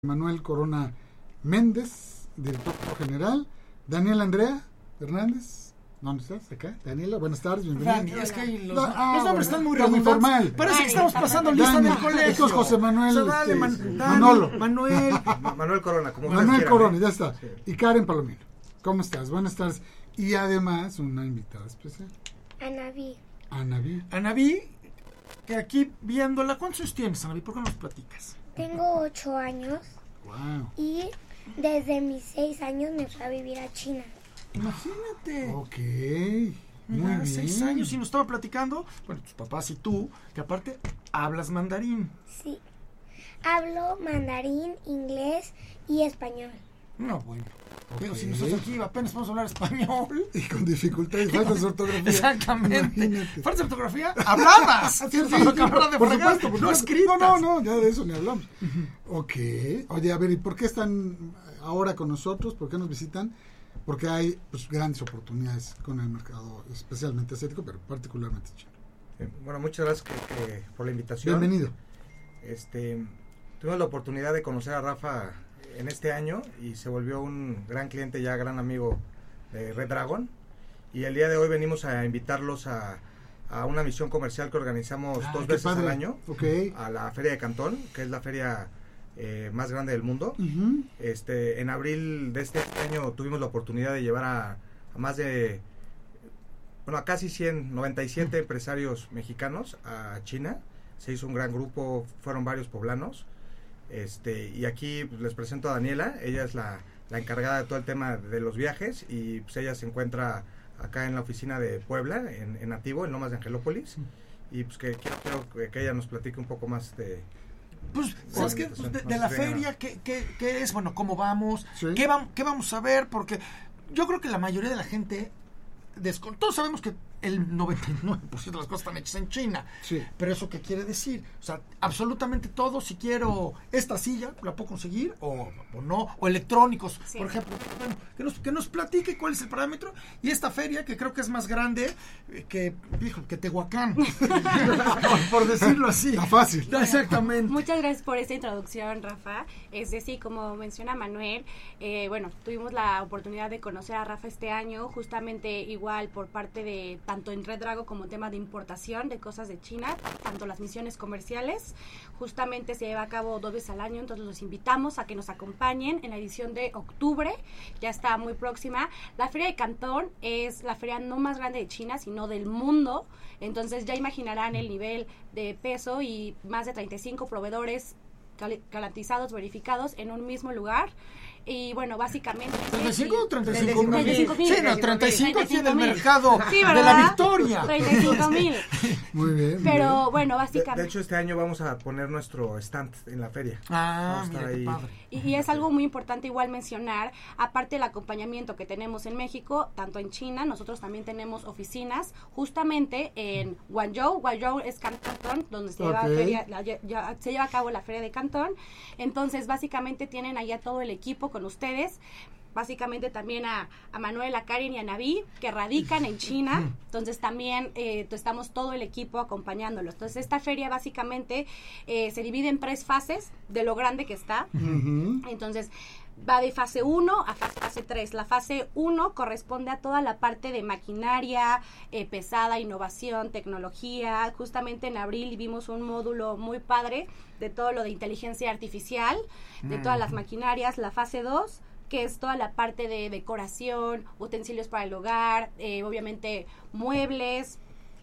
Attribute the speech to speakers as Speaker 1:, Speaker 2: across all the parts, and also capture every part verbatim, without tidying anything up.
Speaker 1: Manuel Corona Méndez, director general. Daniela Andrea Hernández, ¿dónde estás? Acá. Daniela, buenas tardes, bienvenida.
Speaker 2: Dani, es que los,
Speaker 1: no, ah,
Speaker 2: los nombres
Speaker 1: bueno,
Speaker 2: están muy
Speaker 1: está muy formal.
Speaker 2: Parece
Speaker 1: Dani,
Speaker 2: que estamos pasando lista
Speaker 1: Dani,
Speaker 2: del colegio.
Speaker 1: Esto es José Manuel.
Speaker 2: O sea, dale,
Speaker 1: este,
Speaker 2: Man, Dani,
Speaker 1: Manolo.
Speaker 2: Manuel.
Speaker 3: Manuel Corona, como
Speaker 1: Manuel
Speaker 3: quieran,
Speaker 1: Corona,
Speaker 3: ¿eh?
Speaker 1: ya está.
Speaker 3: Sí.
Speaker 1: Y Karen Palomino. ¿Cómo estás? Buenas tardes. Y además, una invitada especial.
Speaker 4: Anaví.
Speaker 1: Anaví.
Speaker 2: Anaví, que aquí viéndola, ¿cuántos años tienes, Anaví? ¿Por qué no nos platicas?
Speaker 4: Tengo ocho años
Speaker 1: Wow.
Speaker 4: y desde mis seis años me fui a vivir a China.
Speaker 2: Imagínate.
Speaker 1: Ok.
Speaker 2: Mira,
Speaker 1: Muy bien.
Speaker 2: seis años y nos estaba platicando, bueno, tus papás y tú, que aparte hablas mandarín.
Speaker 4: Sí. Hablo mandarín, inglés y español.
Speaker 2: No, bueno. Pero
Speaker 1: Ok.
Speaker 2: si nosotros aquí apenas podemos hablar español.
Speaker 1: Y con dificultades, faltas de ortografía.
Speaker 2: Exactamente.
Speaker 1: Imagínate.
Speaker 2: ¿Falta de ortografía? ¡Habladas!
Speaker 1: Sí, sí,
Speaker 2: Lo
Speaker 1: sí,
Speaker 2: que habla de
Speaker 1: por
Speaker 2: fregar,
Speaker 1: supuesto, por
Speaker 2: no
Speaker 1: supuesto.
Speaker 2: escritas.
Speaker 1: No, no, no, ya de eso ni hablamos. Ok. Oye, a ver, ¿y por qué están ahora con nosotros? ¿Por qué nos visitan? Porque hay pues grandes oportunidades con el mercado, especialmente asiático, pero particularmente chino.
Speaker 3: Eh, Bueno, muchas gracias que, que, por la invitación.
Speaker 1: Bienvenido.
Speaker 3: Este, tuvimos la oportunidad de conocer a Rafa en este año y se volvió un gran cliente, ya gran amigo de Red Dragon. Y el día de hoy venimos a invitarlos a, a una misión comercial que organizamos
Speaker 1: Ah,
Speaker 3: dos
Speaker 1: qué
Speaker 3: veces
Speaker 1: padre.
Speaker 3: al año,
Speaker 1: Ok.
Speaker 3: a la Feria de Cantón, que es la feria eh, más grande del mundo.
Speaker 1: Ujú.
Speaker 3: Este, en abril de este año tuvimos la oportunidad de llevar a, a más de, bueno, a casi cien, noventa y siete empresarios mexicanos a China. Se hizo un gran grupo, fueron varios poblanos. Este, y aquí pues, les presento a Daniela, ella es la, la encargada de todo el tema de los viajes y pues ella se encuentra acá en la oficina de Puebla, en, en Nativo, en Lomas de Angelópolis. Y pues que quiero, quiero que ella nos platique un poco más de...
Speaker 2: Pues, ¿sabes qué? Pues, de, de la feria, ¿qué, qué, ¿qué es? Bueno, ¿cómo vamos?
Speaker 1: Sí.
Speaker 2: ¿Qué, va, ¿Qué vamos a ver? Porque yo creo que la mayoría de la gente, descon- todos sabemos que el noventa y nueve por ciento de las cosas están hechas en China.
Speaker 1: Sí.
Speaker 2: Pero ¿eso qué quiere decir? O sea, absolutamente todo, si quiero esta silla, la puedo conseguir o, o no, o electrónicos,
Speaker 5: Sí.
Speaker 2: por ejemplo. Bueno, que nos, que nos platique cuál es el parámetro. Y esta feria, que creo que es más grande eh, que, hijo, que Tehuacán, por, por decirlo así.
Speaker 1: Está fácil.
Speaker 2: Exactamente.
Speaker 5: Muchas gracias por esta introducción, Rafa. Es decir, como menciona Manuel, eh, bueno, tuvimos la oportunidad de conocer a Rafa este año, justamente igual por parte de, tanto en Red Dragon como tema de importación de cosas de China, tanto las misiones comerciales, justamente se lleva a cabo dos veces al año, entonces los invitamos a que nos acompañen en la edición de octubre, ya está muy próxima. La Feria de Cantón es la feria no más grande de China, sino del mundo, entonces ya imaginarán el nivel de peso y más de treinta y cinco proveedores garantizados, verificados en un mismo lugar. Y bueno, básicamente
Speaker 2: ¿treinta y cinco o treinta y cinco
Speaker 5: treinta y cinco
Speaker 2: mil?
Speaker 5: mil.
Speaker 2: Sí, no, treinta y cinco aquí en el
Speaker 5: mil.
Speaker 2: mercado
Speaker 5: Sí,
Speaker 2: de
Speaker 5: ¿verdad?
Speaker 2: la Victoria.
Speaker 5: treinta y cinco mil.
Speaker 1: Muy bien. muy
Speaker 5: Pero bueno,
Speaker 3: De,
Speaker 5: básicamente.
Speaker 3: de hecho, este año vamos a poner nuestro stand en la feria.
Speaker 2: Ah,
Speaker 3: Vamos a
Speaker 2: mira
Speaker 3: estar
Speaker 2: qué
Speaker 3: ahí.
Speaker 2: padre.
Speaker 5: Y, y es algo muy importante igual mencionar, aparte del acompañamiento que tenemos en México, tanto en China, nosotros también tenemos oficinas justamente en Guangzhou. Guangzhou es Cantón, donde se, lleva
Speaker 1: Ok.
Speaker 5: feria, la- ya- ya- se lleva a cabo la feria de Cantón. Entonces, básicamente tienen allá todo el equipo con ustedes. Básicamente también a, a Manuel, a Karen y a Naví, que radican en China. Entonces también eh, estamos todo el equipo acompañándolos. Entonces esta feria básicamente eh, se divide en tres fases de lo grande que está.
Speaker 1: bien. Ujú.
Speaker 5: Entonces va de fase uno a fase, fase tres. La fase uno corresponde a toda la parte de maquinaria eh, pesada, innovación, tecnología. Justamente en abril vimos un módulo muy padre de todo lo de inteligencia artificial, de todas las maquinarias. La fase dos, que es toda la parte de decoración, utensilios para el hogar, eh, obviamente muebles.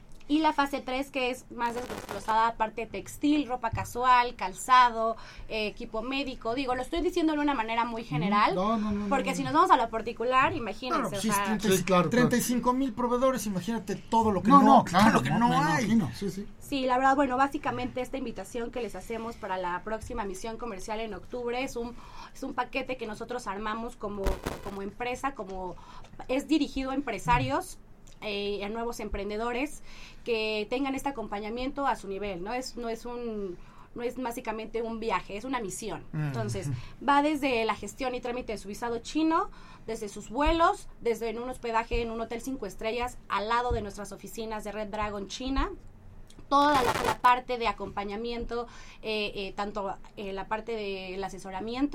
Speaker 5: Y la fase tres, que es más desglosada, parte textil, ropa casual, calzado, eh, equipo médico. Digo, lo estoy diciendo de una manera muy general,
Speaker 1: No, no, no,
Speaker 5: porque
Speaker 1: no,
Speaker 5: si
Speaker 1: no.
Speaker 5: nos vamos a lo particular, imagínense,
Speaker 2: Bueno,
Speaker 5: o
Speaker 2: pues, sí,
Speaker 5: sea,
Speaker 2: treinta,
Speaker 1: Sí, claro,
Speaker 2: treinta y cinco mil proveedores, imagínate todo lo que
Speaker 1: No,
Speaker 2: no,
Speaker 1: no,
Speaker 2: todo
Speaker 1: claro.
Speaker 2: lo que no,
Speaker 1: me
Speaker 2: hay.
Speaker 1: imagino, sí, sí.
Speaker 5: sí, la verdad, bueno, básicamente esta invitación que les hacemos para la próxima misión comercial en octubre es un es un paquete que nosotros armamos como, como empresa, como es dirigido a empresarios, eh, a nuevos emprendedores que tengan este acompañamiento a su nivel, ¿no? Es, no es un no es básicamente un viaje, es una misión. Entonces, va desde la gestión y trámite de su visado chino, desde sus vuelos, desde en un hospedaje en un hotel cinco estrellas al lado de nuestras oficinas de Red Dragon China, toda la, la parte de acompañamiento, eh, eh, tanto eh, la parte del asesoramiento